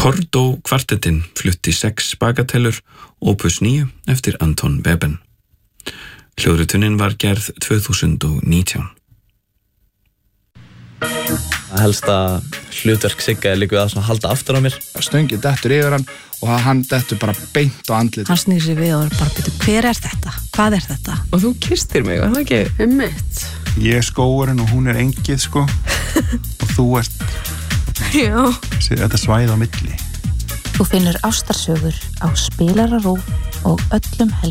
Cordo kvartettinn flutti 6 bagatellur, opus 9 eftir Anton Webern. Hljóðritunin var gerð 2019. Helsta hlutverk Sigga líka að halda aftur á mér. Stöngið dettur yfir hann og hann dettur bara beint á andlit. Hann snýr sig við og bara byrju, hver er þetta? Hvað er þetta? Og þú kyrstir mig, var það ekki? Einmitt. Ég er skógurinn og hún er engið, sko. Og þú ert... Já. Þetta svæði á milli. Þú finnur ástarsögur á Spilara RÚV og öllum helgum.